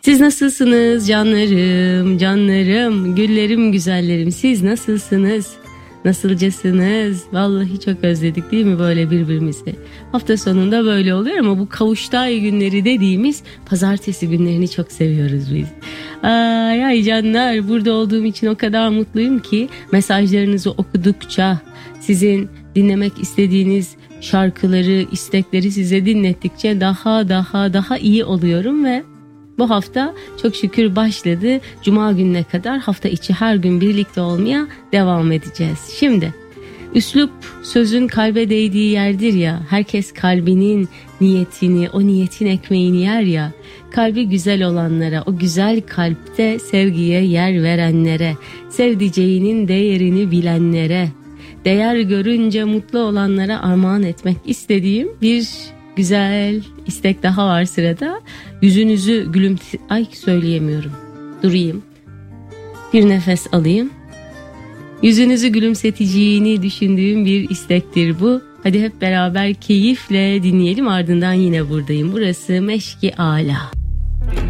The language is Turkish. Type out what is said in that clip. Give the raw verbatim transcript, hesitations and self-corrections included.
Siz nasılsınız canlarım, canlarım, güllerim, güzellerim? Siz nasılsınız? Nasılcasınız? Vallahi çok özledik değil mi böyle birbirimizi? Hafta sonunda böyle oluyor ama bu kavuştay günleri dediğimiz pazartesi günlerini çok seviyoruz biz. Ay ay canlar, burada olduğum için o kadar mutluyum ki mesajlarınızı okudukça, sizin dinlemek istediğiniz şarkıları, istekleri size dinlettikçe daha daha daha iyi oluyorum ve bu hafta çok şükür başladı. Cuma gününe kadar hafta içi her gün birlikte olmaya devam edeceğiz. Şimdi üslup sözün kalbe değdiği yerdir ya. Herkes kalbinin niyetini, o niyetin ekmeğini yer ya. Kalbi güzel olanlara, o güzel kalpte sevgiye yer verenlere, sevdiceğinin değerini bilenlere, değer görünce mutlu olanlara armağan etmek istediğim bir güzel istek daha var sırada. Yüzünüzü gülümse... Ay söyleyemiyorum. Durayım. Bir nefes alayım. Yüzünüzü gülümseteceğini düşündüğüm bir istektir bu. Hadi hep beraber keyifle dinleyelim, ardından yine buradayım. Burası Meşki Ala.